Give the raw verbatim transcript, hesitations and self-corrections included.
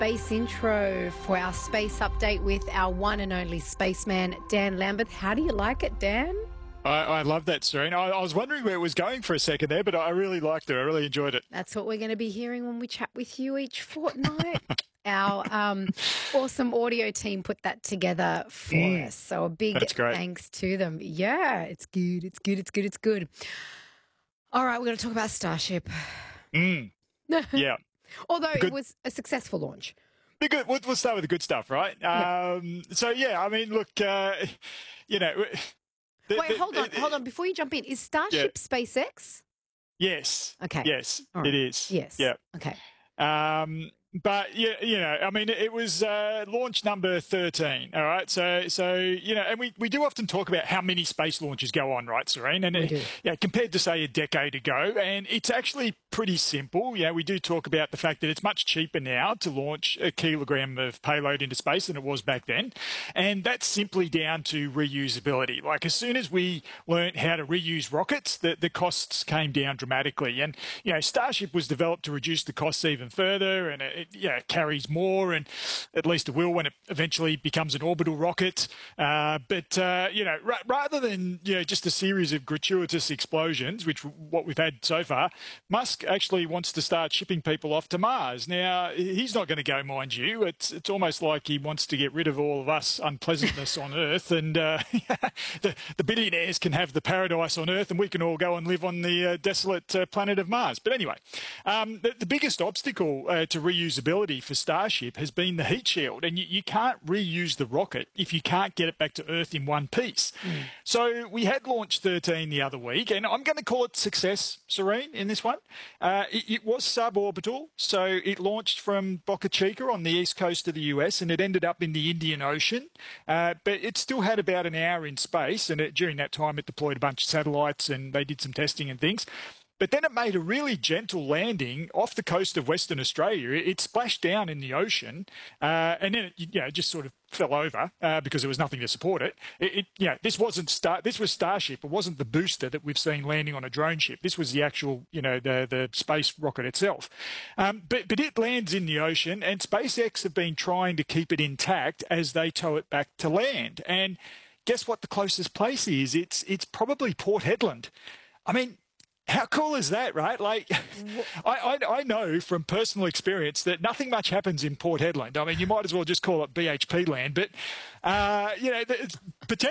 space intro for our space update with our one and only spaceman, Dan Lambeth. How do you like it, Dan? I, I love that, Serena. I, I was wondering where it was going for a second there, but I really liked it. I really enjoyed it. That's what we're going to be hearing when we chat with you each fortnight. Our um, awesome audio team put that together for mm, us. So a big thanks to them. Yeah, it's good. It's good. It's good. It's good. All right, we're going to talk about Starship. Mm. Yeah. Although it was a successful launch. The good, we'll, we'll start with the good stuff, right? Yeah. Um, so, yeah, I mean, look, uh, you know. The, Wait, the, hold on. the, hold on. Before you jump in, is Starship yeah. SpaceX? Yes. Okay. Yes, right. it is. Yes. Yeah. Okay. Um, but yeah, you know, I mean, it was uh, launch number thirteen. All right, so so you know, and we, we do often talk about how many space launches go on, right, Serene? And we it, do. Yeah, compared to say a decade ago, and it's actually pretty simple. Yeah, we do talk about the fact that it's much cheaper now to launch a kilogram of payload into space than it was back then, and that's simply down to reusability. Like as soon as we learned how to reuse rockets, the the costs came down dramatically, and you know, Starship was developed to reduce the costs even further, and it, it yeah carries more, and at least it will when it eventually becomes an orbital rocket. Uh, but uh, you know, ra- rather than you know just a series of gratuitous explosions, which what we've had so far, Musk actually wants to start shipping people off to Mars. Now, he's not going to go, mind you. It's it's almost like he wants to get rid of all of us unpleasantness on Earth, and uh, the, the billionaires can have the paradise on Earth, and we can all go and live on the uh, desolate uh, planet of Mars. But anyway, um, the, the biggest obstacle uh, to reusability for Starship has been the heat shield, and you, you can't reuse the rocket if you can't get it back to Earth in one piece. Mm. So we had launch thirteen the other week, and I'm going to call it success, Serene, in this one. Uh, it, it was suborbital, so it launched from Boca Chica on the east coast of the U S, and it ended up in the Indian Ocean. Uh, but it still had about an hour in space, and it, during that time it deployed a bunch of satellites, and they did some testing and things. But then it made a really gentle landing off the coast of Western Australia. It, it splashed down in the ocean, uh, and then it you know, just sort of fell over uh, because there was nothing to support it. It, it you know, this wasn't Star. This was Starship. It wasn't the booster that we've seen landing on a drone ship. This was the actual, you know, the the space rocket itself. Um, but but it lands in the ocean, and SpaceX have been trying to keep it intact as they tow it back to land. And guess what? The closest place is? It's it's probably Port Hedland. I mean, how cool is that, right? Like, I, I I know from personal experience that nothing much happens in Port Hedland. I mean, you might as well just call it B H P land, but, uh, you know, it's potentially